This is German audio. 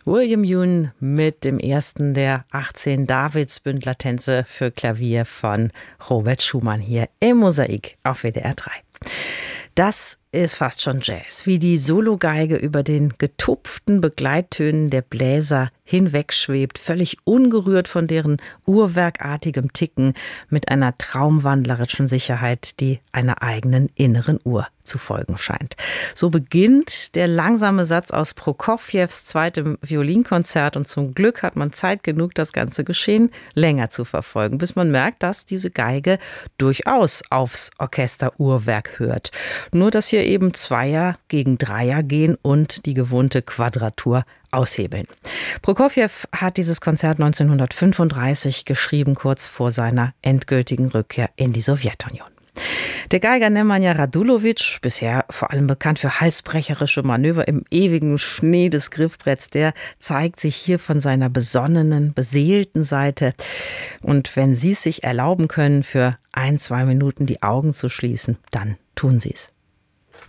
William Yoon mit dem ersten der 18 Davidsbündler-Tänze für Klavier von Robert Schumann hier im Mosaik auf WDR 3. Das ist fast schon Jazz, wie die Sologeige über den getupften Begleittönen der Bläser hinwegschwebt, völlig ungerührt von deren uhrwerkartigem Ticken, mit einer traumwandlerischen Sicherheit, die einer eigenen inneren Uhr zu folgen scheint. So beginnt der langsame Satz aus Prokofjews zweitem Violinkonzert und zum Glück hat man Zeit genug, das ganze Geschehen länger zu verfolgen, bis man merkt, dass diese Geige durchaus aufs Orchesteruhrwerk hört. Nur, dass hier eben Zweier gegen Dreier gehen und die gewohnte Quadratur aushebeln. Prokofjew hat dieses Konzert 1935 geschrieben, kurz vor seiner endgültigen Rückkehr in die Sowjetunion. Der Geiger Nemanja Radulovic, bisher vor allem bekannt für halsbrecherische Manöver im ewigen Schnee des Griffbretts, der zeigt sich hier von seiner besonnenen, beseelten Seite. Und wenn Sie es sich erlauben können, für 1-2 Minuten die Augen zu schließen, dann tun Sie es.